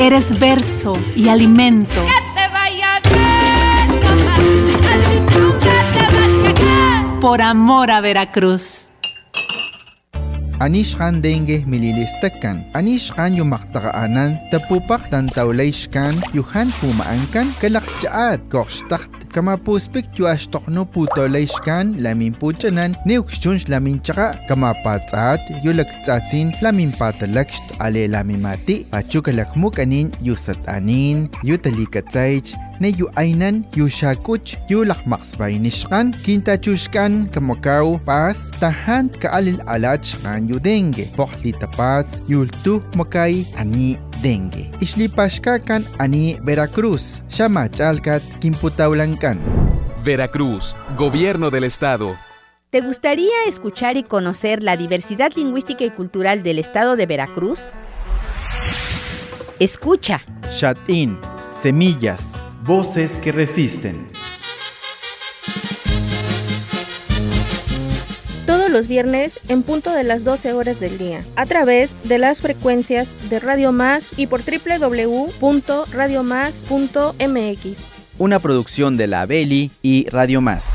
Eres verso y alimento. Que te vaya bien, mamá. Así nunca te vas a quedar. Por amor a Veracruz. Anishkan dengue mililistakan. Anishkan yumaktaanan tapupak tantawlayshkan yuhan pumaankan kalakchaat korshtakt kamapuspik yuashtokno putolayshkan lamin puchanan niukshunsh lamin chaka kamapatsaat yulaktsatsin lamin patalakst ale lamimati pachukalakmukanin yusatanin yutalikatsaych ne yu ainan yu shakuch yu lakmaksbaynishkan kintachushkan kamakaw pas tahan kaalil alach kan yu dengue pohli tapas yultu makay ani dengue islipashka kan ani Veracruz shamachalkat kimputawlankan. Veracruz, Gobierno del Estado. ¿Te gustaría escuchar y conocer la diversidad lingüística y cultural del estado de Veracruz? Escucha. Shatin, semillas, voces que resisten. Todos los viernes en punto de las 12 horas del día, a través de las frecuencias de Radio Más y por www.radiomás.mx. Una producción de la Abeli y Radio Más.